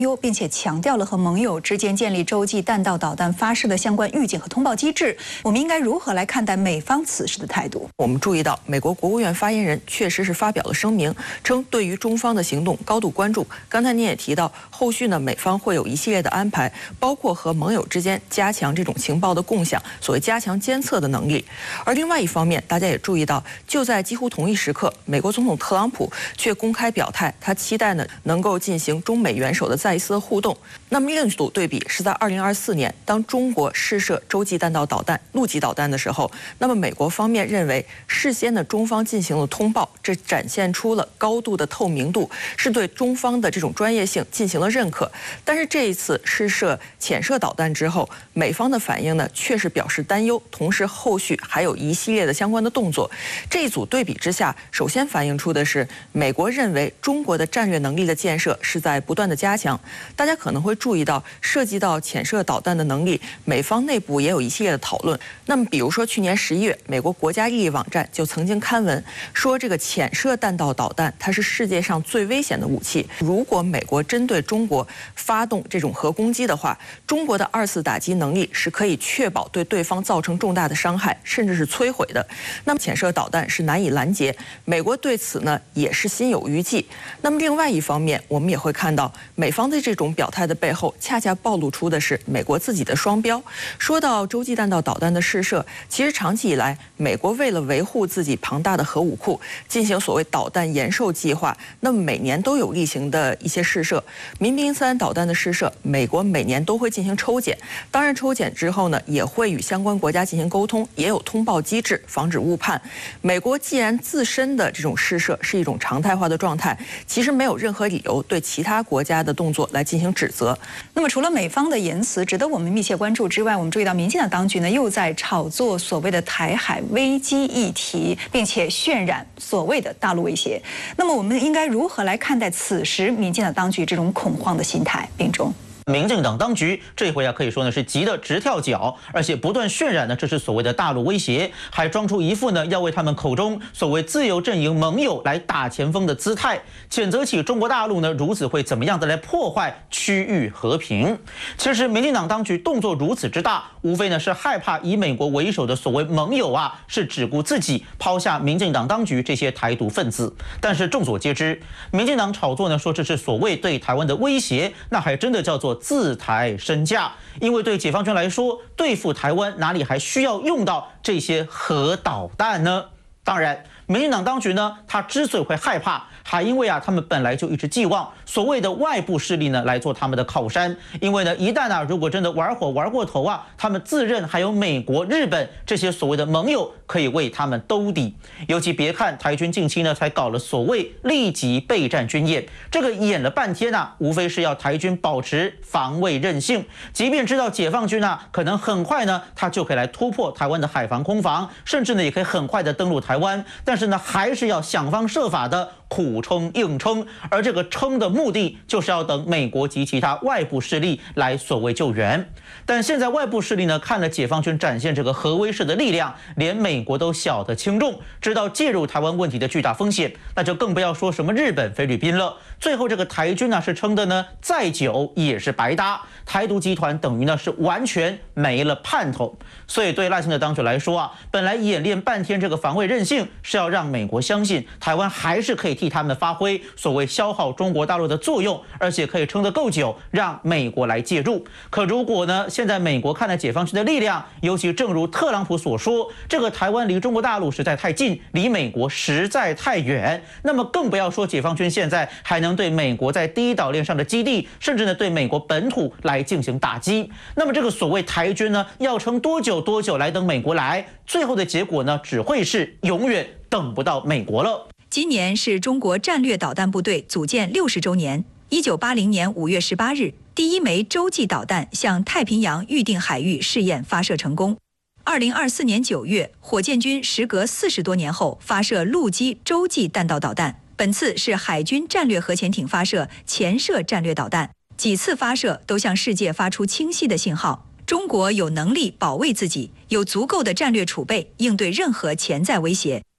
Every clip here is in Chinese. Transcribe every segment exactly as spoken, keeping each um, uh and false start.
忧，并且强调了和盟友之间建立洲际弹道导弹发射的相关预警和通报机制。我们应该如何来看待美方此时的态度？ 我们注意到，美国国务院发言人确实是发表了声明，称对于中方的行动高度关注。刚才您也提到，后续呢，美方会有一系列的安排，包括和盟友之间加强这种情报的共享，所谓加强监测的能力。而另外一方面，大家也注意到，就在几乎同一时刻，美国总统特朗普却公开表态，他期待呢能够进行中美元首的再一次的互动。那么另一组对比是在二零二四年，当中国试射洲际弹道导弹、陆基导弹的时候，那么美国方面认为事先的中方进行了通报，这展现出了高度的透明度，是对中方的这种专业性进行了认可。但是这一次试射潜射导弹之后，美方的反应呢却是表示担忧，同时后续还有一系列的相关的动作。这一组对比之下，首先反映出的是美国认为中国的战略能力的建设是在不断的加强。大家可能会注意到，涉及到潜射导弹的能力，美方内部也有一系列的讨论。那么比如说去年十一月，美国国家利益网站就曾经刊文说，这个潜射弹道导弹它是世界上最危险的武器。如果美国针对中国发动这种核攻击的话，中国的二次打击能力是可以确保对对方造成重大的伤害，甚至是摧毁的。那么潜射导弹是难以拦截，美国对此呢也是心有余悸。那么另外一方面，我们也会看到美方的这种表态的背后，恰恰暴露出的是美国自己的双标。说到洲际弹道导弹的试射，其实长期以来，美国为了维护自己庞大的核武库，进行所谓导弹延寿计划，那么每年都有例行的一些试射。民兵三导弹的试射，美国每年都会进行抽检，当然抽检之后呢，也会与相关国家进行沟通，也有通报机制，防止误判。美国既然自身的这种试射是一种常态化的状态，其实没有任何理由对其他国家的动作来进行指责。 那么除了美方的言辞值得我们密切关注之外，我们注意到民进党当局呢又在炒作所谓的台海危机议题，并且渲染所谓的大陆威胁。那么我们应该如何来看待此时民进党当局这种恐慌的心态？并中。 民进党当局这回啊，可以说呢是急得直跳脚，而且不断渲染呢这是所谓的大陆威胁，还装出一副呢要为他们口中所谓自由阵营盟友来打前锋的姿态，谴责起中国大陆呢如此会怎么样的来破坏区域和平。其实民进党当局动作如此之大，无非呢是害怕以美国为首的所谓盟友啊是只顾自己，抛下民进党当局这些台独分子。但是众所皆知，民进党炒作呢说这是所谓对台湾的威胁，那还真的叫做自抬身价。因为对解放军来说，对付台湾哪里还需要用到这些核导弹呢？当然，民进党当局呢，他之所以会害怕，还因为啊，他们本来就一直寄望所谓的外部势力呢来做他们的靠山。因为呢，一旦啊，如果真的玩火玩过头啊，他们自认还有美国、日本这些所谓的盟友可以为他们兜底。尤其别看台军近期呢才搞了所谓立即备战军演，这个演了半天啊，无非是要台军保持防卫韧性。即便知道解放军啊可能很快呢，他就可以来突破台湾的海防空防，甚至呢也可以很快的登陆台湾，但是呢还是要想方设法的苦撑硬撑，而这个撑的目的就是要等美国及其他外部势力来所谓救援。但现在外部势力呢看了解放军展现这个核威慑的力量，连美国都晓得轻重，知道介入台湾问题的巨大风险，那就更不要说什么日本、菲律宾了。最后这个台军呢是撑的呢再久也是白搭，台独集团等于呢是完全没了盼头。所以对赖清德当局来说啊，本来演练半天这个防卫韧性是要让美国相信台湾还是可以替他们发挥所谓消耗中国大陆的作用，而且可以撑得够久，让美国来介入。可如果呢，现在美国看了解放军的力量，尤其正如特朗普所说，这个台湾离中国大陆实在太近，离美国实在太远，那么更不要说解放军现在还能对美国在第一岛链上的基地，甚至呢对美国本土来进行打击。那么这个所谓台军呢，要撑多久多久来等美国来？最后的结果呢，只会是永远等不到美国了。 今年是中国战略导弹部队组建六十周年。一九八零年五月十八日，第一枚洲际导弹向太平洋预定海域试验发射成功。二零二四年九月，火箭军时隔四十多年后发射陆基洲际弹道导弹，本次是海军战略核潜艇发射潜射战略导弹，几次发射都向世界发出清晰的信号：中国有能力保卫自己，有足够的战略储备应对任何潜在威胁。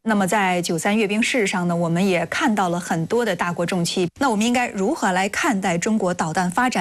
那么在九三阅兵式上呢，我们也看到了很多的大国重器。那我们应该如何来看待中国导弹发展？